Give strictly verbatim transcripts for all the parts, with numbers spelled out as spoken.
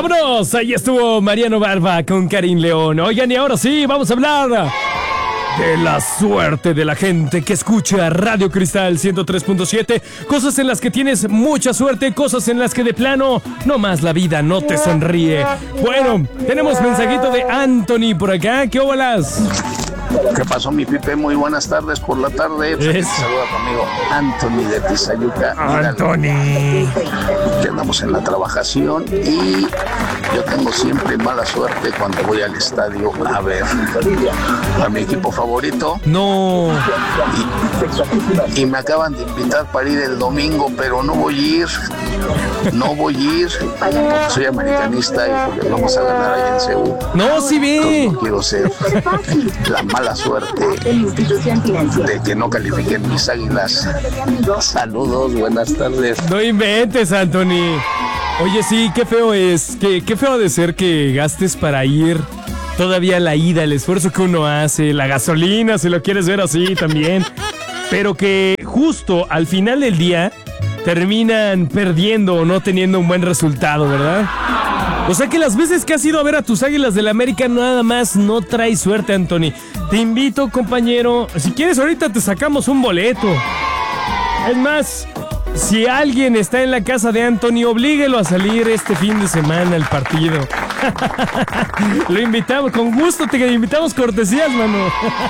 ¡Vámonos! Ahí estuvo Mariano Barba con Karim León. Oigan, y ahora sí, vamos a hablar de la suerte de la gente que escucha Radio Cristal ciento tres punto siete. Cosas en las que tienes mucha suerte, cosas en las que de plano nomás la vida no te sonríe. Bueno, tenemos mensajito de Anthony por acá. ¿Qué bolas? ¿Qué pasó, mi Pipe? Muy buenas tardes por la tarde. Es... Saluda a tu amigo Anthony de Tizayuca. Anthony. Que andamos en la trabajación y yo tengo siempre mala suerte cuando voy al estadio a ver a mi equipo favorito. No. Y, y me acaban de invitar para ir el domingo, pero no voy a ir. No voy a ir. Soy americanista y porque vamos a ganar ahí en Seúl. No, sí vi. No quiero ser la mala suerte de que no califiquen mis águilas. Saludos, buenas tardes. No inventes, Anthony. Oye, sí, qué feo es. Qué, qué feo de ser que gastes para ir. Todavía la ida, el esfuerzo que uno hace, la gasolina, si lo quieres ver así también. Pero que justo al final del día terminan perdiendo o no teniendo un buen resultado, ¿verdad? O sea que las veces que has ido a ver a tus Águilas del América nada más no traes suerte, Anthony. Te invito, compañero, si quieres ahorita te sacamos un boleto. Es más, si alguien está en la casa de Anthony, oblíguelo a salir este fin de semana al partido. Lo invitamos, con gusto te invitamos cortesías, mano.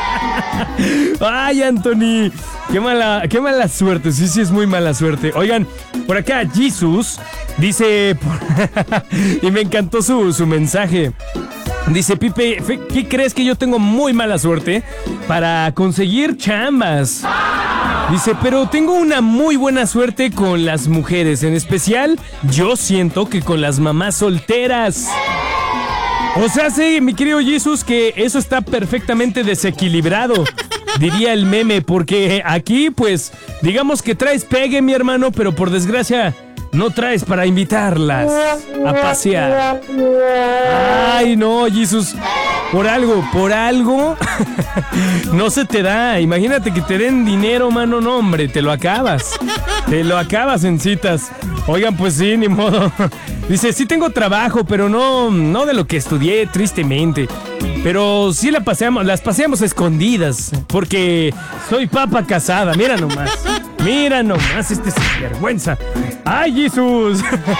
Ay, Anthony, qué mala, qué mala suerte, sí, sí es muy mala suerte. Oigan, por acá Jesus dice, y me encantó su, su mensaje. Dice, Pipe, ¿qué crees? Que yo tengo muy mala suerte para conseguir chambas. Dice, pero tengo una muy buena suerte con las mujeres. En especial, yo siento que con las mamás solteras. O sea, sí, mi querido Jesus, que eso está perfectamente desequilibrado, diría el meme, porque aquí, pues, digamos que traes pegue, mi hermano, pero por desgracia no traes para invitarlas a pasear. Ay, no, Jesus. Por algo, por algo no se te da. Imagínate que te den dinero, mano, no, hombre, te lo acabas. Te lo acabas en citas. Oigan, pues sí, ni modo. Dice, sí tengo trabajo, pero no, no de lo que estudié, tristemente. Pero sí la paseamos, las paseamos escondidas, porque soy papa casada, mira nomás. Mira nomás este sinvergüenza. ¡Ay, Jesús!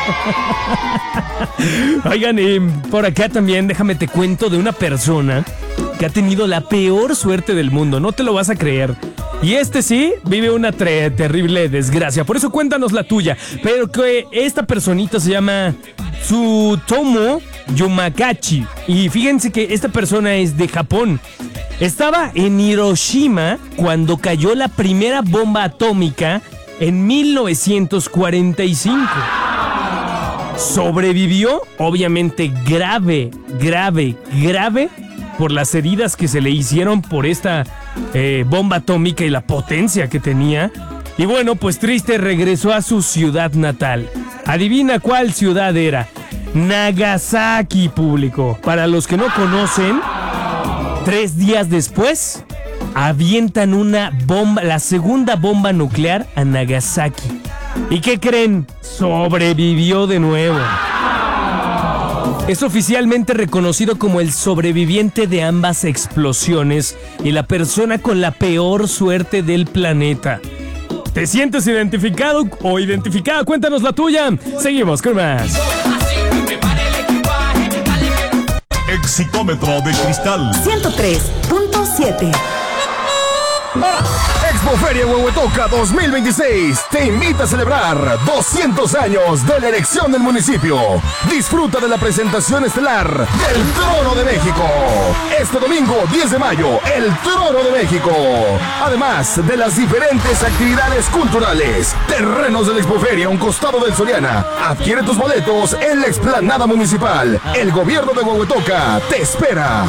Oigan, y por acá también déjame te cuento de una persona que ha tenido la peor suerte del mundo. No te lo vas a creer. Y este sí vive una tre- terrible desgracia. Por eso cuéntanos la tuya. Pero que esta personita se llama Tsutomu Yamakachi. Y fíjense que esta persona es de Japón. Estaba en Hiroshima cuando cayó la primera bomba atómica en mil novecientos cuarenta y cinco. Sobrevivió, obviamente grave, grave, grave, por las heridas que se le hicieron por esta eh, bomba atómica y la potencia que tenía. Y bueno, pues triste, regresó a su ciudad natal. Adivina cuál ciudad era. Nagasaki, público. Para los que no conocen, tres días después avientan una bomba, la segunda bomba nuclear a Nagasaki. ¿Y qué creen? Sobrevivió de nuevo. Es oficialmente reconocido como el sobreviviente de ambas explosiones y la persona con la peor suerte del planeta. ¿Te sientes identificado o identificada? Cuéntanos la tuya. Seguimos con más. Exitómetro de Cristal ciento tres punto siete. Expoferia Huehuetoca dos mil veintiséis te invita a celebrar doscientos años de la elección del municipio. Disfruta de la presentación estelar del Trono de México. Este domingo diez de mayo, el Trono de México. Además de las diferentes actividades culturales. Terrenos de la Expoferia, un costado del Soriana. Adquiere tus boletos en la explanada municipal. El gobierno de Huehuetoca te espera.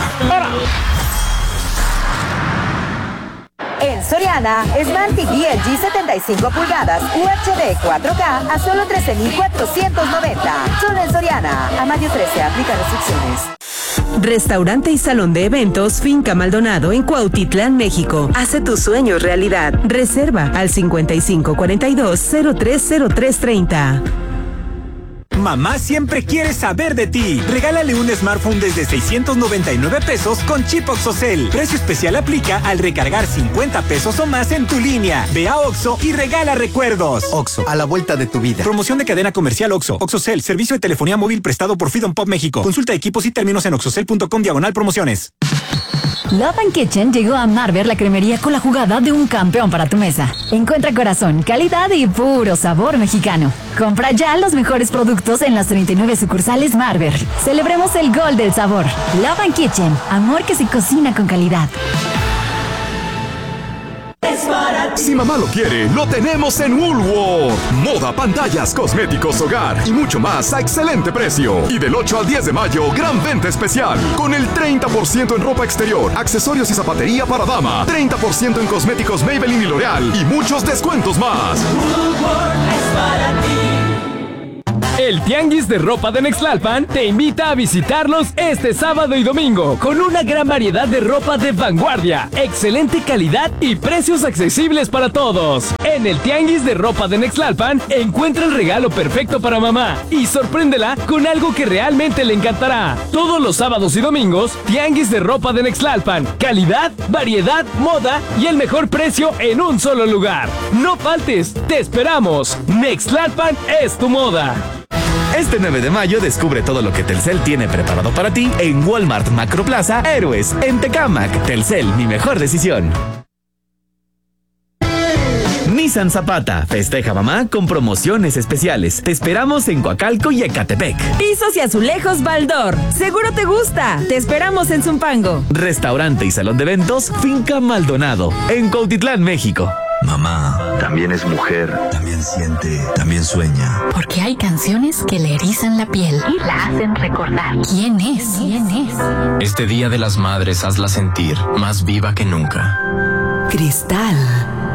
En Soriana, Smart T V L G setenta y cinco pulgadas U H D cuatro K a solo trece mil cuatrocientos noventa. Solo en Soriana. A mayo trece, aplica restricciones. Restaurante y salón de eventos Finca Maldonado en Cuautitlán, México. Hace tus sueños realidad. Reserva al cincuenta y cinco cuarenta y dos cero tres cero tres treinta. Mamá siempre quiere saber de ti. Regálale un smartphone desde seiscientos noventa y nueve pesos con chip OXXOCEL. Precio especial aplica al recargar cincuenta pesos o más en tu línea. Ve a Oxxo y regala recuerdos. Oxxo, a la vuelta de tu vida. Promoción de cadena comercial Oxxo. OXXOCEL, servicio de telefonía móvil prestado por Freedom Pop México. Consulta equipos y términos en oxxocel punto com diagonal promociones. Love and Kitchen llegó a Marver, la cremería con la jugada de un campeón para tu mesa. Encuentra corazón, calidad y puro sabor mexicano. Compra ya los mejores productos en las treinta y nueve sucursales Marver. Celebremos el gol del sabor. Love and Kitchen, amor que se cocina con calidad. Si mamá lo quiere, lo tenemos en Woolworth. Moda, pantallas, cosméticos, hogar y mucho más a excelente precio. Y del ocho al diez de mayo, gran venta especial. Con el treinta por ciento en ropa exterior, accesorios y zapatería para dama. treinta por ciento en cosméticos Maybelline y L'Oreal. Y muchos descuentos más. Woolworth es para ti. El Tianguis de Ropa de Nextlalpan te invita a visitarlos este sábado y domingo con una gran variedad de ropa de vanguardia, excelente calidad y precios accesibles para todos. En el Tianguis de Ropa de Nextlalpan encuentra el regalo perfecto para mamá y sorpréndela con algo que realmente le encantará. Todos los sábados y domingos, Tianguis de Ropa de Nextlalpan. Calidad, variedad, moda y el mejor precio en un solo lugar. No faltes, te esperamos. Nextlalpan es tu moda. Este nueve de mayo descubre todo lo que Telcel tiene preparado para ti en Walmart Macroplaza Héroes en Tecámac. Telcel, mi mejor decisión. Nissan Zapata, festeja mamá con promociones especiales. Te esperamos en Coacalco y Ecatepec. Pisos y azulejos Baldor. Seguro te gusta. Te esperamos en Zumpango. Restaurante y salón de eventos Finca Maldonado en Cuautitlán, México. Mamá también es mujer, también siente, también sueña. Porque hay canciones que le erizan la piel y la hacen recordar. ¿Quién es? ¿Quién es? Este Día de las Madres hazla sentir más viva que nunca. Cristal